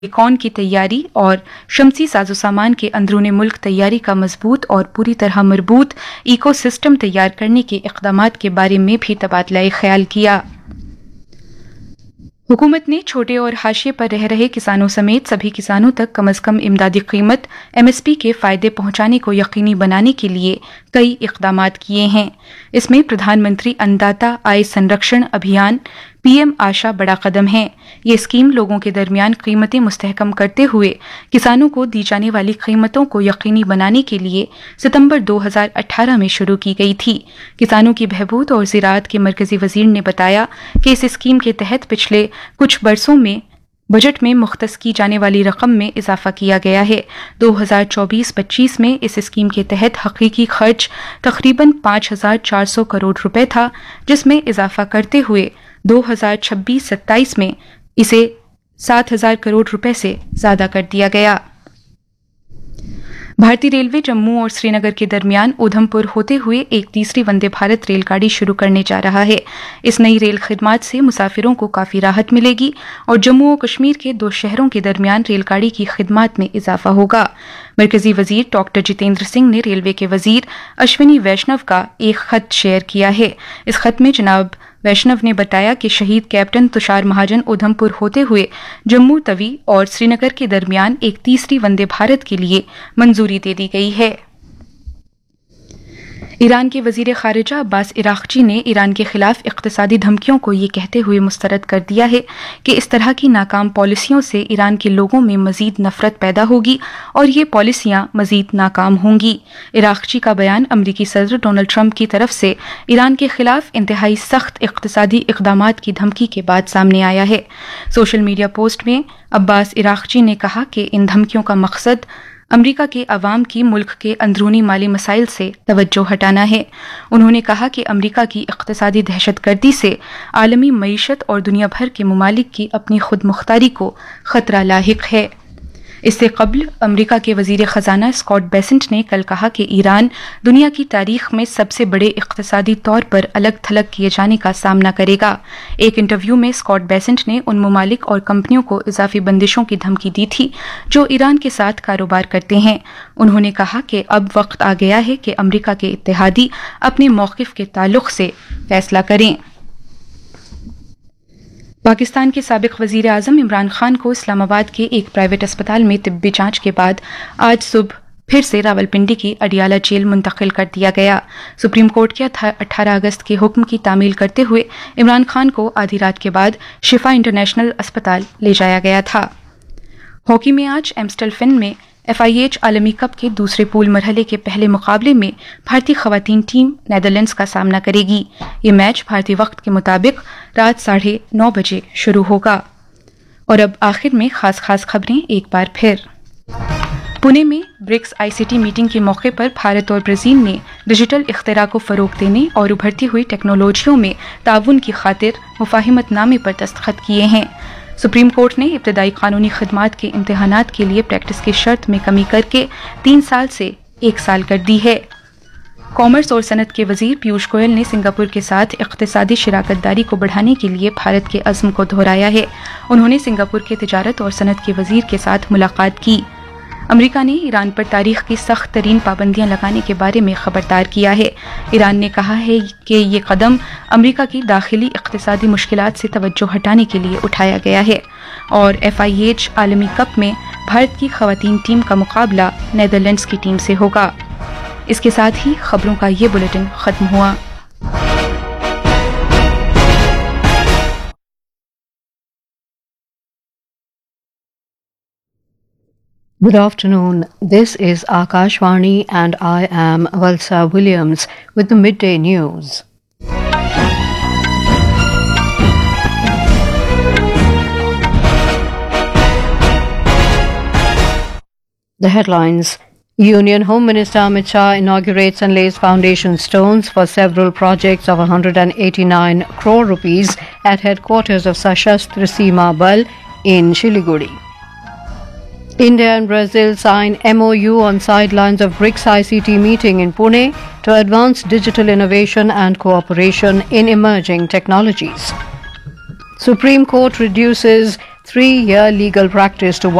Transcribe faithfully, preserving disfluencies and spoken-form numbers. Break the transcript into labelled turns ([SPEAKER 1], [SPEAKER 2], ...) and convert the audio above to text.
[SPEAKER 1] टेलीकॉन की तैयारी और शमसी साजो सामान के अंदरूनी मुल्क तैयारी का मजबूत और पूरी तरह मरबूत इकोसिस्टम तैयार करने के इक़दामात के बारे में भी तबादला ख्याल किया। हुकूमत ने छोटे और हाशिए पर रह रहे किसानों समेत सभी किसानों तक कम अज़ कम इमदादी कीमत एमएसपी के फायदे पहुंचाने को यकीनी बनाने के लिए कई इक़दामात किए हैं। इसमें प्रधानमंत्री अन्नदाता आय संरक्षण अभियान पीएम आशा बड़ा कदम है। ये स्कीम लोगों के दरमियान कीमतें मुस्तहकम करते हुए किसानों को दी जाने वाली कीमतों को यकीनी बनाने के लिए सितंबर दो हज़ार अठारह में शुरू की गई थी। किसानों की बहबूद और ज़राअत के मरकजी वजीर ने बताया कि इस स्कीम के तहत पिछले कुछ बरसों में बजट में मुख्तस की जाने वाली रकम में इजाफा किया गया है। दो हज़ार चौबीस पच्चीस में इस स्कीम के तहत हकीकी खर्च तकरीबन पाँच हज़ार चार सौ करोड़ रुपए था, जिसमें इजाफा करते हुए दो हज़ार छब्बीस सत्ताईस में इसे सात हज़ार करोड़ रुपए से ज्यादा कर दिया गया। भारतीय रेलवे जम्मू और श्रीनगर के दरमियान उधमपुर होते हुए एक तीसरी वंदे भारत रेलगाड़ी शुरू करने जा रहा है। इस नई रेल खिदमत से मुसाफिरों को काफी राहत मिलेगी और जम्मू और कश्मीर के दो शहरों के दरमियान रेलगाड़ी की खिदमत में इजाफा होगा। मरकजी वजीर डॉक्टर जितेंद्र सिंह ने रेलवे के वजीर अश्विनी वैष्णव का एक खत शेयर किया है। इस खत में जनाब वैष्णव ने बताया कि शहीद कैप्टन तुषार महाजन उधमपुर होते हुए जम्मू तवी और श्रीनगर के दरमियान एक तीसरी वंदे भारत के लिए मंजूरी दे दी गई है। ईरान के वजीर खारिजा अब्बास इराक्ची ने ईरान के खिलाफ इक्तिसादी धमकियों को ये कहते हुए मुस्तरद कर दिया है कि इस तरह की नाकाम पॉलिसियों से ईरान के लोगों में मजीद नफरत पैदा होगी और ये पॉलिसियां मजीद नाकाम होंगी। इराक्ची का बयान अमरीकी सदर डोनाल्ड ट्रंप की तरफ से ईरान के खिलाफ इंतहाई सख्त इक्तिसादी इक़दामात की धमकी के बाद सामने आया है। सोशल मीडिया पोस्ट में अब्बास इराक्ची ने कहा कि इन धमकियों का मकसद अमरीका के अवाम की मुल्क के अंदरूनी माली मसाइल से तवज्जो हटाना है। उन्होंने कहा कि अमरीका की इक़्तिसादी दहशतगर्दी से आलमी मईशत और दुनिया भर के ममालिक की अपनी खुद मुख्तारी को खतरा लाहिक है। इससे कबल अमरीका के वजीर खजाना स्कॉट बेसेंट ने कल कहा कि ईरान दुनिया की तारीख में सबसे बड़े इक़्तिसादी तौर पर अलग थलग किए जाने का सामना करेगा। एक इंटरव्यू में स्कॉट बेसेंट ने उन ममालिक और कंपनियों को इजाफी बंदिशों की धमकी दी थी जो ईरान के साथ कारोबार करते हैं। उन्होंने कहा कि अब वक्त आ गया है कि अमरीका के इत्तेहादी अपने मौक़िफ़ के ताल्लुक से फैसला करें। पाकिस्तान के साबिक वजीर आजम इमरान खान को इस्लामाबाद के एक प्राइवेट अस्पताल में तिब्बी जांच के बाद आज सुबह फिर से रावलपिंडी की अडियाला जेल मुंतकिल कर दिया गया। सुप्रीम कोर्ट के अठारह अगस्त के हुक्म की तामील करते हुए इमरान खान को आधी रात के बाद शिफा इंटरनेशनल अस्पताल ले जाया गया था। हॉकी में आज एम्स्टलफिन में एफआईएच आलमी कप के दूसरे पूल मरहले के पहले मुकाबले में भारतीय खवातीन टीम नेदरलैंड्स का सामना करेगी। ये मैच भारतीय वक्त के मुताबिक रात साढ़े नौ बजे शुरू होगा। और अब आखिर में खास खास खबरें एक बार फिर। पुणे में ब्रिक्स आईसीटी मीटिंग के मौके पर भारत और ब्राजील ने डिजिटल इख्तिरा को फरोग देने और उभरती हुई टेक्नोलॉजियों में ताउन की खातिर मुफाहिमतनामे पर दस्तखत किए हैं। सुप्रीम कोर्ट ने इब्तदाई कानूनी खदमात के इम्तिहानात के लिए प्रैक्टिस की शर्त में कमी करके तीन साल से एक साल कर दी है। कॉमर्स और सनत के वजीर पीयूष गोयल ने सिंगापुर के साथ इक्तिसादी शराकतदारी को बढ़ाने के लिए भारत के अज़्म को दोहराया है। उन्होंने सिंगापुर के तिजारत और सनत के वजीर के साथ मुलाकात की। अमरीका ने ईरान पर तारीख की सख्त तरीन पाबंदियां लगाने के बारे में खबरदार किया है। ईरान ने कहा है कि ये कदम अमरीका की दाखिली इक्तिसादी मुश्किलात से तवज्जो हटाने के लिए उठाया गया है। और एफआईएच आलमी कप में भारत की खवातीन टीम का मुकाबला नेदरलैंड्स की टीम से होगा। इसके साथ ही खबरों का ये बुलेटिन खत्म हुआ।
[SPEAKER 2] Good afternoon. This is Akashvani and I am Valsa Williams with the midday news. The headlines. Union Home Minister Amit Shah inaugurates and lays foundation stones for several projects of one hundred eighty-nine crore rupees at headquarters of Sashastra Seema Bal in Shiliguri. India and Brazil sign M O U on sidelines of BRICS I C T meeting in Pune to advance digital innovation and cooperation in emerging technologies. Supreme Court reduces three-year legal practice to